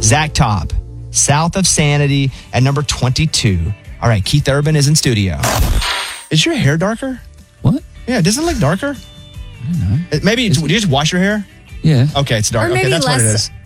Zach Top, South of Sanity at number 22. All right, Keith Urban is in studio. Is your hair darker? What? Yeah, doesn't it look darker? I don't know. Maybe, do you just wash your hair? Yeah. Okay, it's dark. Or maybe okay, that's less what it is.